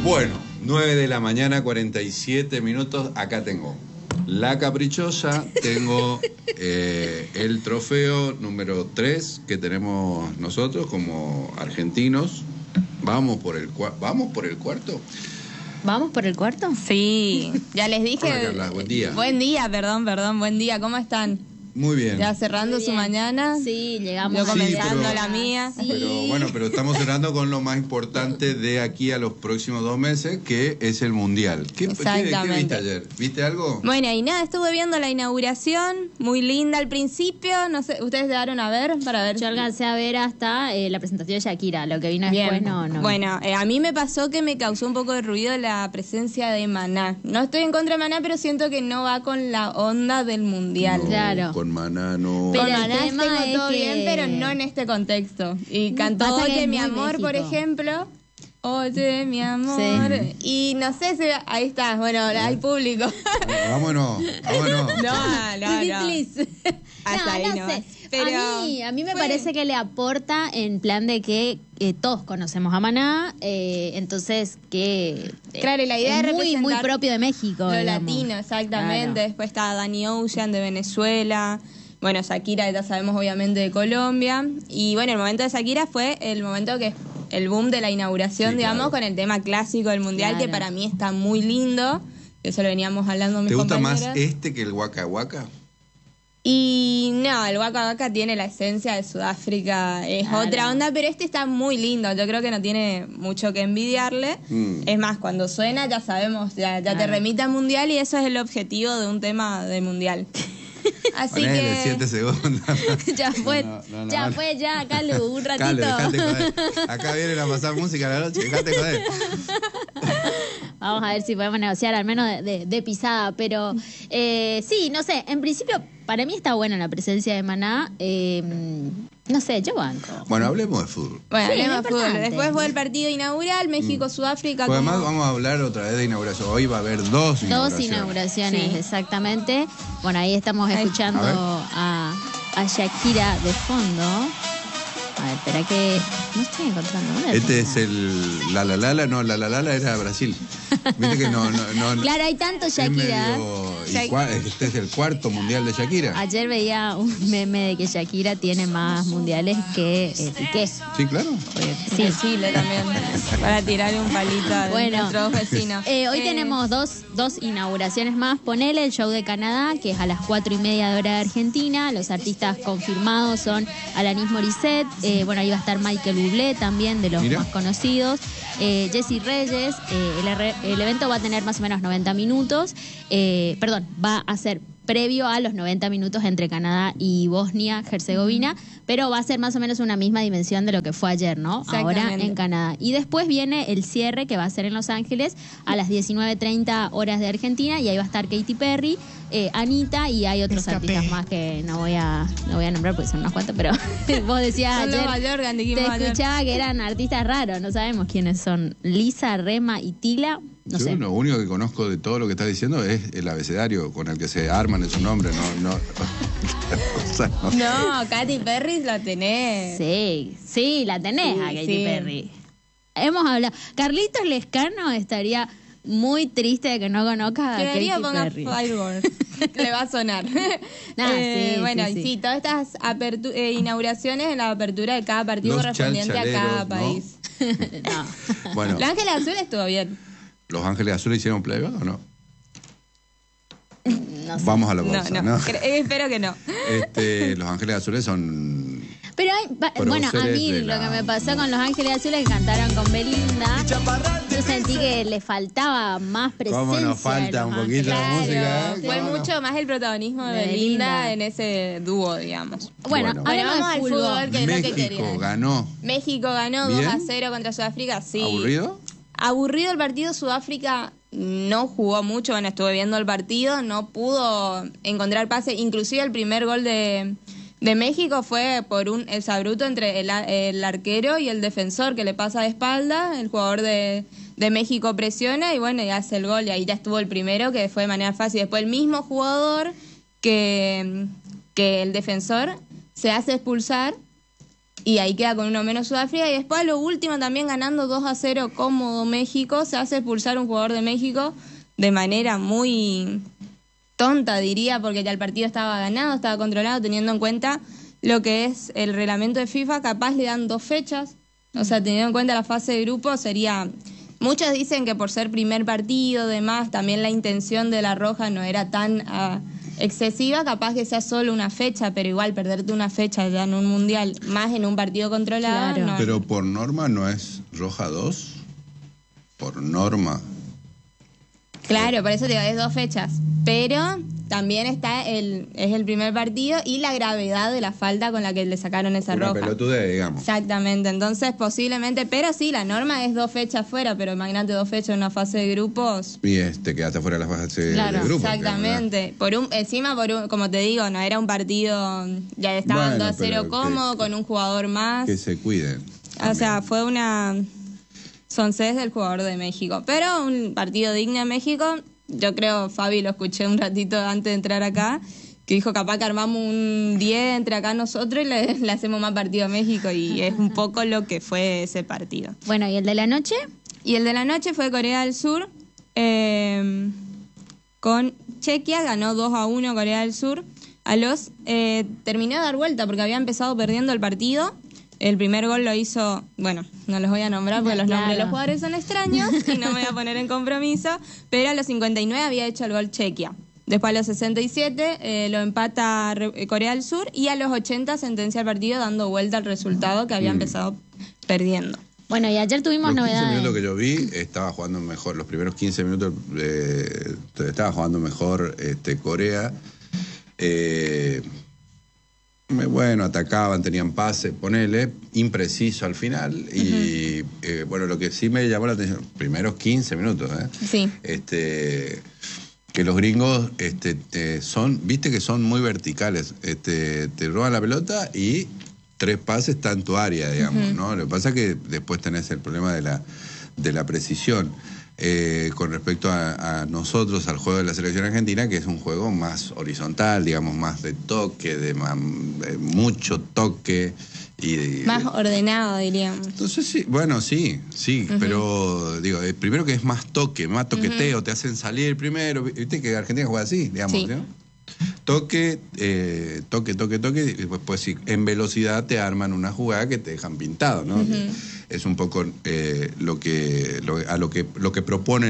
Bueno, 9 de la mañana, 47 minutos. Acá tengo la caprichosa, tengo el trofeo número 3 que tenemos nosotros como argentinos. ¿Vamos por el cuarto? ¿Vamos por el cuarto? Sí, ya les dije. Hola, Carla, buen día. Buen día, perdón, buen día, ¿cómo están? Muy bien. Ya cerrando su mañana. Sí, llegamos. Yo comenzando la mía. Sí. Pero estamos cerrando con lo más importante de aquí a los próximos 2 meses, que es el Mundial. ¿Qué viste ayer? ¿Viste algo? Bueno, y nada, estuve viendo la inauguración, muy linda al principio, no sé, ¿ustedes llegaron a ver? Para ver. Yo alcancé a ver hasta la presentación de Shakira, lo que vino después no. Bueno, a mí me pasó que me causó un poco de ruido la presencia de Maná. No estoy en contra de Maná, pero siento que no va con la onda del Mundial. No, claro. Con Maná no. Pero con Maná tengo todo bien, pero no en este contexto. Y cantó Oye mi amor, México. Por ejemplo. Oye mi amor. Sí. Y no sé si ahí está, bueno, hay público. Vámonos. No. Hasta ahí no sé. Pero a mí me parece que le aporta en plan de que todos conocemos a Maná, entonces que claro, y la idea es de muy propio de México. Lo latino, exactamente. Claro. Después está Danny Ocean de Venezuela. Bueno, Shakira, ya sabemos obviamente de Colombia. Y bueno, el momento de Shakira fue el momento que el boom de la inauguración, sí, digamos, claro, con el tema clásico del Mundial, claro, que para mí está muy lindo. Eso lo veníamos hablando mis compañeras. ¿Te gusta más que el Waka Waka? Y no, el Waka Waka tiene la esencia de Sudáfrica, es claro, otra onda, pero este está muy lindo, yo creo que no tiene mucho que envidiarle. Es más, cuando suena ya sabemos, ya claro, te remite al Mundial y eso es el objetivo de un tema de Mundial. Así ponele 7 segundos. Ya fue, Calu, un ratito. Calu, dejate joder. Acá vienen a pasar música a la noche, dejate joder. Vamos a ver si podemos negociar al menos de pisada, pero sí, no sé, en principio para mí está buena la presencia de Maná, no sé, yo banco. Bueno, hablemos de fútbol. Bueno, sí, hablemos de fútbol. Después fue el partido inaugural, México-Sudáfrica. Pues además vamos a hablar otra vez de inauguración. Hoy va a haber dos inauguraciones, sí, exactamente. Bueno, ahí estamos escuchando a Shakira de fondo. A ver, espera que no estoy encontrando. Este es el La era Brasil. Viste que no. Claro, hay tanto Shakira. Este es el 4º mundial de Shakira. Ayer veía un meme de que Shakira tiene más mundiales que Piqué. Sí, claro. Sí, Chile también. Para tirarle un palito a nuestros vecinos. Hoy tenemos dos inauguraciones más. Ponele el show de Canadá, que es a las 4:30 de hora de Argentina. Los artistas confirmados son Alanis Morissette. Bueno, ahí va a estar Michael Bublé también, de los más conocidos. Jessy Reyes. El evento va a tener más o menos 90 minutos. Va a ser previo a los 90 minutos entre Canadá y Bosnia-Herzegovina, pero va a ser más o menos una misma dimensión de lo que fue ayer, ¿no? Ahora en Canadá. Y después viene el cierre, que va a ser en Los Ángeles a las 19:30 horas de Argentina, y ahí va a estar Katy Perry, Anita, y hay otros artistas más que no voy a nombrar porque son unos cuantos, pero vos decías ayer, te escuchaba que eran artistas raros, no sabemos quiénes son. Lisa, Rema y Tila. No sé. Lo único que conozco de todo lo que estás diciendo es el abecedario con el que se arman esos nombres, no. No, Katy Perry la tenés. Sí, la tenés a Katy Perry. Hemos hablado. Carlitos Lescano estaría muy triste de que no conozca a Katy Perry. Le va a sonar. Sí, todas estas inauguraciones en la apertura de cada partido correspondiente a cada país. No. Bueno. Los Ángeles Azules estuvo bien. ¿Los Ángeles Azules hicieron playback o no? No sé. Vamos a la pausa, ¿no? Espero que no. Los Ángeles Azules son... Pero a mí lo que me pasó con Los Ángeles Azules, que cantaron con Belinda, yo sentí que le faltaba más presencia. ¿Cómo nos falta un poquito de música? Fue mucho más el protagonismo de Belinda en ese dúo, digamos. Bueno, vamos al fútbol, que es lo que quería. México ganó 2-0 contra Sudáfrica, sí. ¿Aburrido? Aburrido el partido. Sudáfrica no jugó mucho, bueno, estuve viendo el partido, no pudo encontrar pase, inclusive el primer gol de México fue por un exabruto entre el arquero y el defensor, que le pasa de espalda, el jugador de México presiona y bueno, y hace el gol, y ahí ya estuvo el primero, que fue de manera fácil. Después el mismo jugador que el defensor se hace expulsar y ahí queda con uno menos Sudáfrica. Y después, a lo último, también ganando 2-0 cómodo México, se hace expulsar un jugador de México de manera muy tonta, diría, porque ya el partido estaba ganado, estaba controlado, teniendo en cuenta lo que es el reglamento de FIFA. Capaz le dan 2 fechas, o sea, teniendo en cuenta la fase de grupo, sería... Muchos dicen que por ser primer partido, demás, también la intención de la Roja no era tan excesiva, capaz que sea solo una fecha, pero igual perderte una fecha ya en un mundial, más en un partido controlado. Claro. No. Pero por norma no es roja 2, por norma. Claro, por eso te digo, es 2 fechas, pero también es el primer partido y la gravedad de la falta con la que le sacaron esa Una roja. pelotudez, digamos. Exactamente, entonces posiblemente, pero sí, la norma es 2 fechas fuera, pero imagínate 2 fechas en una fase de grupos. Y te quedaste fuera de la fase Claro, de grupo. Exactamente, como te digo, no era un partido, ya estaban Bueno, 2-0 pero cómodo, con un jugador más. Que se cuiden. O sea, fue una soncés del jugador de México. Pero un partido digno de México. Yo creo, Fabi, lo escuché un ratito antes de entrar acá, que dijo capaz que armamos un 10 entre acá nosotros y le hacemos más partido a México. Y es un poco lo que fue ese partido. Bueno, ¿y el de la noche? Y el de la noche fue Corea del Sur con Chequia. Ganó 2-1 Corea del Sur. Terminó de dar vuelta porque había empezado perdiendo el partido. El primer gol lo hizo, bueno, no los voy a nombrar porque los nombres de los jugadores son extraños y no me voy a poner en compromiso, pero a los 59 había hecho el gol Chequia. Después a los 67 lo empata Corea del Sur y a los 80 sentencia el partido dando vuelta al resultado que había empezado perdiendo. Bueno, y ayer tuvimos los 15 novedades. minutos que yo vi, estaba jugando mejor. Los primeros 15 minutos estaba jugando mejor Corea. Bueno, atacaban, tenían pase, ponele, impreciso al final. Y bueno, lo que sí me llamó la atención, primeros 15 minutos, Sí. Que los gringos viste que son muy verticales. Te roban la pelota y 3 pases está en tu área, digamos, ¿no? Lo que pasa es que después tenés el problema de la precisión. Con respecto a nosotros, al juego de la selección argentina, que es un juego más horizontal, digamos, más de toque, de mucho toque. Más ordenado, diríamos. Entonces, sí, bueno, sí, pero digo, primero que es más toque, más toqueteo, te hacen salir primero, viste que Argentina juega así, digamos, Sí. ¿no? Toque, y después sí, en velocidad te arman una jugada que te dejan pintado, ¿no? Es un poco lo que propone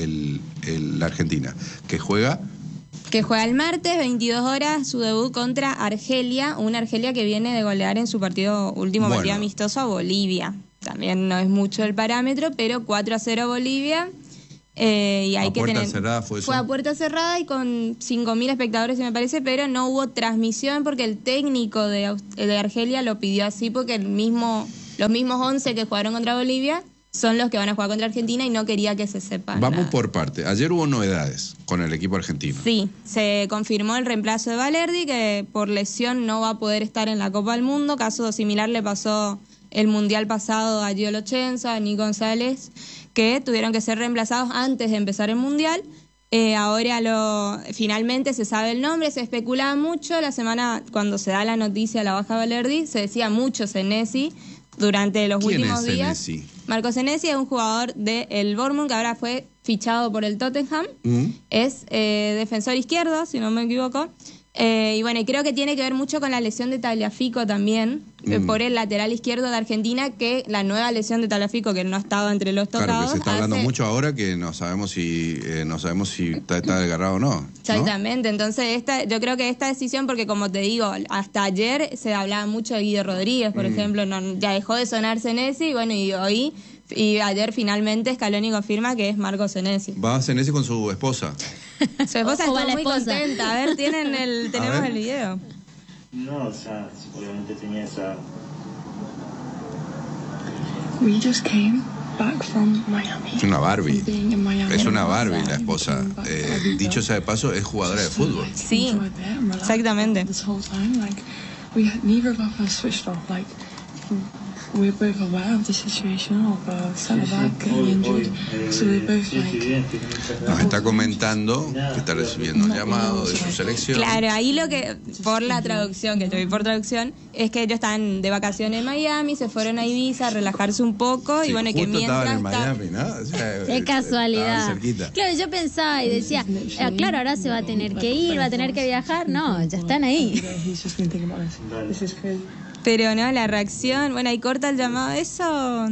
la Argentina, que juega el martes, 22 horas, su debut contra Argelia, una Argelia que viene de golear en su último partido amistoso a Bolivia. También no es mucho el parámetro, pero 4-0 Bolivia. Y hay a que puerta tener, cerrada fue eso. Fue a puerta cerrada y con 5.000 espectadores, me parece, pero no hubo transmisión porque el técnico de Argelia lo pidió así porque los mismos 11 que jugaron contra Bolivia son los que van a jugar contra Argentina y no quería que se sepan. Vamos por parte. Ayer hubo novedades con el equipo argentino. Sí, se confirmó el reemplazo de Valerdi, que por lesión no va a poder estar en la Copa del Mundo. Caso similar le pasó el Mundial pasado a Gio Lochenza, a Nico González, que tuvieron que ser reemplazados antes de empezar el Mundial. Ahora finalmente se sabe el nombre, se especulaba mucho. La semana, cuando se da la noticia de la baja de Valerdi, se decía mucho Senesi durante los últimos días. Senesi? Marco Senesi es un jugador del Bournemouth que ahora fue fichado por el Tottenham. Es defensor izquierdo, si no me equivoco. Y bueno, y creo que tiene que ver mucho con la lesión de Tagliafico también, por el lateral izquierdo de Argentina, que la nueva lesión de Tagliafico, que no estaba entre los tocados. Claro, que se está hablando mucho ahora que no sabemos si está desgarrado o no. Exactamente, entonces yo creo que esta decisión, porque como te digo, hasta ayer se hablaba mucho de Guido Rodríguez, por ejemplo, ya dejó de sonar Senesi, y bueno, y ayer finalmente Scaloni confirma que es Marco Senesi. Va Senesi con su esposa. Su esposa Ojo, va está la muy esposa. contenta. A ver, tenemos el video. No, o sea, obviamente tenía esa... We just came back from Miami. Es una Barbie. Being in Miami. Es una Barbie la esposa. Dicho sea de paso, es jugadora de fútbol. Sí, exactamente. This whole time, like, we had neither of us switched off. Like, we're both aware of the situation of centre back getting injured, so we're both like. Nos está comentando que está recibiendo un llamado de su selección. Claro, ahí lo que, por la traducción, que estoy por traducción, es que ellos están de vacaciones en Miami, se fueron a Ibiza a relajarse un poco, Sí, y bueno, justo que mientras estaban en Miami, ¿no? O sea, Qué casualidad. estaban cerquita. Claro, yo pensaba y decía, claro, ahora se va a tener que ir, va a tener que viajar. No, ya están ahí. He's just been thinking about this. This is crazy. Pero no, la reacción, bueno, ahí corta el llamado, eso.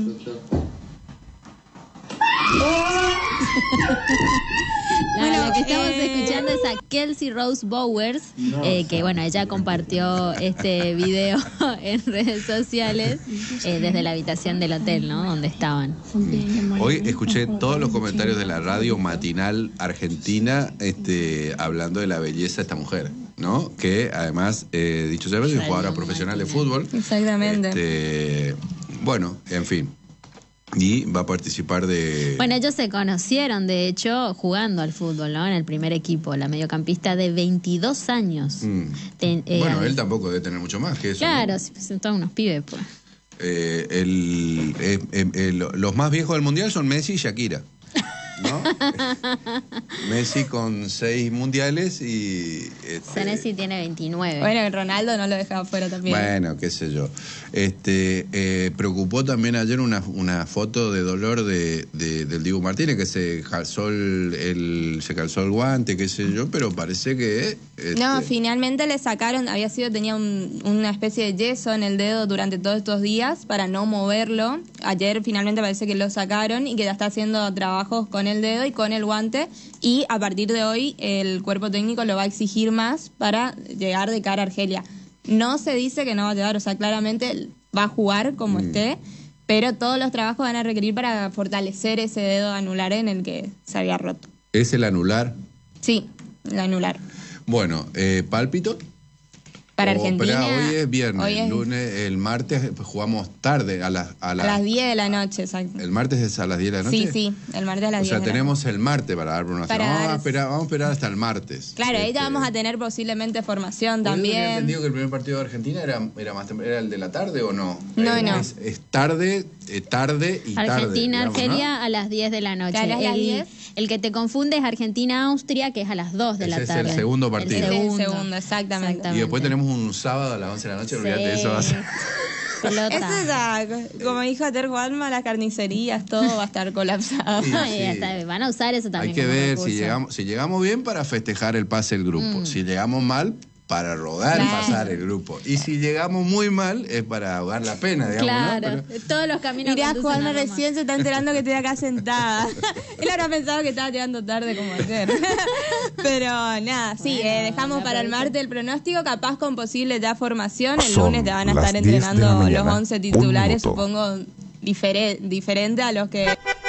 Bueno, lo que estamos escuchando es a Kelsey Rose Bowers, que bueno, ella compartió este video en redes sociales desde la habitación del hotel, ¿no? Donde estaban. Hoy escuché todos los comentarios de la radio matinal argentina hablando de la belleza de esta mujer, ¿no? Que además, dicho sea es jugadora profesional de fútbol. Exactamente. Bueno, en fin. Y va a participar de... Bueno, ellos se conocieron, de hecho, jugando al fútbol, ¿no? En el primer equipo, la mediocampista de 22 años. Bueno, él tampoco debe tener mucho más que eso. Claro, ¿no? son todos unos pibes, pues. Los más viejos del mundial son Messi y Shakira, ¿no? Messi con 6 mundiales y... Messi tiene 29. Bueno, Ronaldo no lo dejaba fuera también. Bueno, qué sé yo. Preocupó también ayer una foto de dolor del Dibu Martínez, que se calzó se calzó el guante, qué sé yo, pero parece que... No, finalmente le sacaron, tenía una especie de yeso en el dedo durante todos estos días para no moverlo. Ayer finalmente parece que lo sacaron y que ya está haciendo trabajos con el dedo y con el guante, y a partir de hoy el cuerpo técnico lo va a exigir más para llegar de cara a Argelia. No se dice que no va a llegar, o sea, claramente va a jugar como esté, pero todos los trabajos van a requerir para fortalecer ese dedo anular en el que se había roto. ¿Es el anular? Sí, el anular. Bueno, ¿pálpito? Para Argentina. Hoy es viernes, hoy es... lunes, el martes jugamos tarde, a las 10 de la noche, exacto. ¿El martes es a las 10 de la noche? Sí, el martes a las 10 de la noche. O sea, tenemos el martes para dar pronóstico. Vamos a esperar hasta el martes. Claro, ahí ya vamos a tener posiblemente formación Yo también. había entendido que el primer partido de Argentina era el de la tarde, ¿o no? No. Es tarde y tarde. Argentina-Argelia, ¿no? A las 10 de la noche. Claro, a las 10. El que te confunde es Argentina-Austria, que es a las 2 de la tarde. Ese es el segundo partido. El segundo, exactamente. Y después tenemos un sábado a las 11 de la noche, olvídate de eso. Va a ser... Pelota. Eso ya, como dijo Ter Juanma, las carnicerías, todo va a estar colapsado. Sí. Van a usar eso también. Hay que como ver recurso. si llegamos bien para festejar el pase del grupo. Si llegamos mal, para rodar y pasar el grupo. Y si llegamos muy mal, es para ahogar la pena, digamos, claro, ¿no? Pero... todos los caminos. Mirá, conducen Juanma a Roma. recién se está enterando que estoy acá sentada. Él habrá pensado que estaba llegando tarde como ayer. Pero nada, sí, dejamos para el martes el pronóstico, capaz con posible ya formación. El lunes te van a estar entrenando los 11 titulares, supongo, diferente a los que...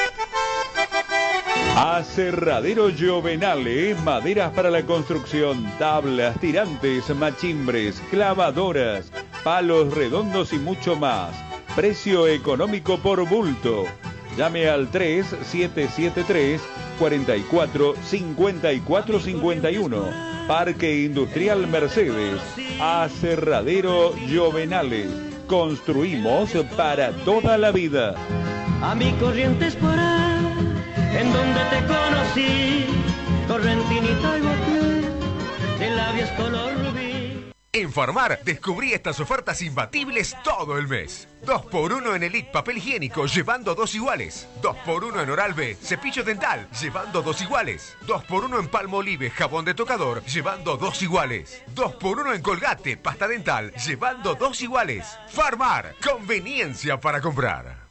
Aserradero Giovenale, maderas para la construcción, tablas, tirantes, machimbres, clavadoras, palos redondos y mucho más. Precio económico por bulto. Llame al 3773-445451. Parque Industrial Mercedes. Aserradero Giovenale. Construimos para toda la vida. A mi Corrientes por ahí, en donde te conocí, correntinita y boté, de labios color rubí. En Farmar descubrí estas ofertas imbatibles todo el mes. 2x1 en Elite papel higiénico, llevando 2 iguales. 2x1 en Oral-B cepillo dental, llevando 2 iguales. 2x1 en Palmolive jabón de tocador, llevando 2 iguales. 2x1 en Colgate pasta dental, llevando 2 iguales. Farmar, conveniencia para comprar.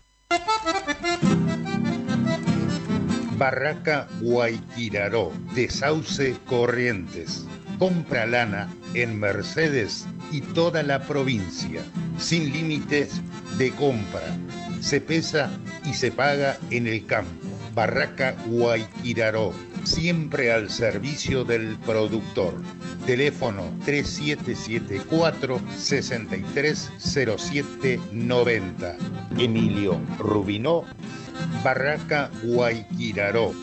Barraca Guayquiraró, de Sauce Corrientes. Compra lana en Mercedes y toda la provincia, sin límites de compra. Se pesa y se paga en el campo. Barraca Guayquiraró, siempre al servicio del productor. Teléfono 3774-630790. Emilio Rubinó, Barraca Guayquiraró,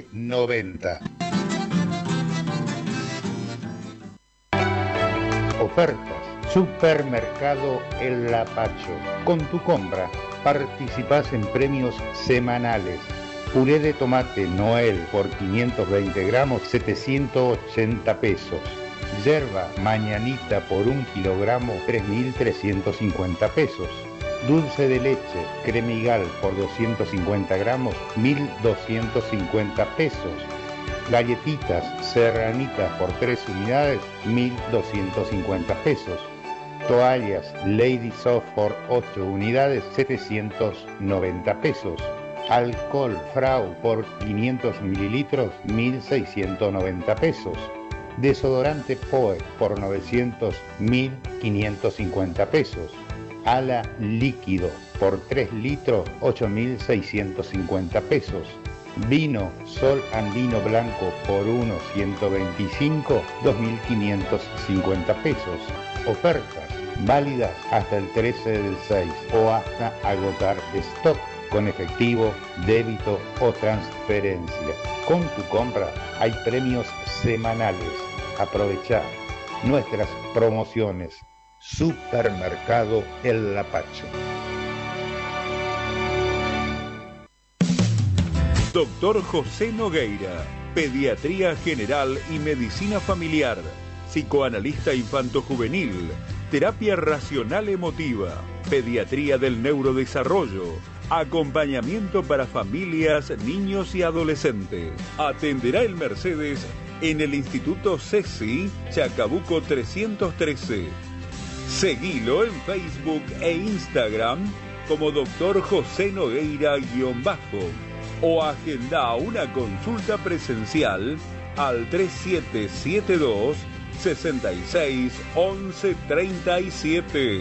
3774-630790. Ofertas. Supermercado El Lapacho. Con tu compra participás en premios semanales. Puré de tomate Noel por 520 gramos, 780 pesos. Yerba Mañanita por 1 kilogramo, 3.350 pesos. Dulce de leche Cremigal por 250 gramos, 1.250 pesos. Galletitas Serranitas por 3 unidades, 1.250 pesos. Toallas Lady Soft por 8 unidades, 790 pesos. Alcohol Frau por 500 mililitros, 1.690 pesos. Desodorante Poe por 900, 1.550 pesos. Ala líquido por 3 litros, 8.650 pesos. Vino Sol Andino Blanco por 1, 125, 2.550 pesos. Ofertas válidas hasta el 13 del 6 o hasta agotar stock, con efectivo, débito o transferencia. Con tu compra hay premios semanales. Aprovechá nuestras promociones. Supermercado El Lapacho. Doctor José Nogueira, Pediatría General y Medicina Familiar, Psicoanalista Infanto-Juvenil, Terapia Racional Emotiva, Pediatría del Neurodesarrollo, Acompañamiento para familias, niños y adolescentes. Atenderá el Mercedes en el Instituto CECI, Chacabuco 313. Seguilo en Facebook e Instagram como Dr. José Nogueira_ o agenda una consulta presencial al 3772 66 11 37.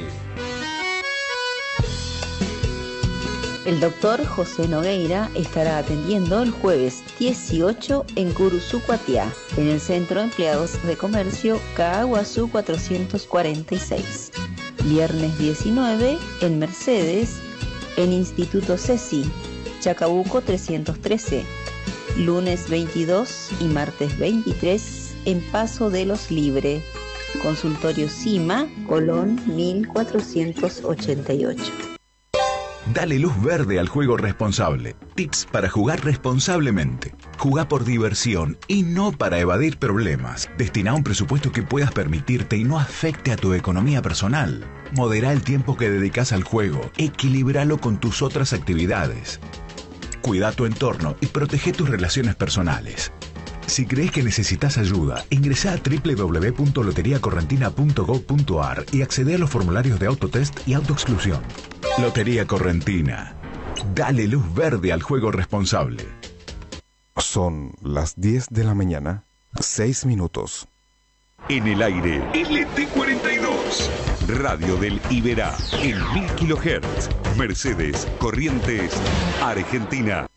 El doctor José Nogueira estará atendiendo el jueves 18 en Curuzucuatiá, en el Centro de Empleados de Comercio Caaguazú 446. Viernes 19 en Mercedes, en Instituto CECI, Chacabuco 313. Lunes 22 y martes 23 en Paso de los Libre. Consultorio CIMA, Colón 1488. Dale luz verde al juego responsable. Tips para jugar responsablemente. Jugá por diversión y no para evadir problemas. Destina un presupuesto que puedas permitirte y no afecte a tu economía personal. Modera el tiempo que dedicas al juego. Equilibralo con tus otras actividades. Cuida tu entorno y protege tus relaciones personales. Si crees que necesitas ayuda, ingresa a www.loteriacorrentina.gov.ar y accede a los formularios de autotest y autoexclusión. Lotería Correntina. Dale luz verde al juego responsable. Son las 10 de la mañana, 6 minutos. En el aire, LT42. Radio del Iberá, en 1000 kHz. Mercedes, Corrientes, Argentina.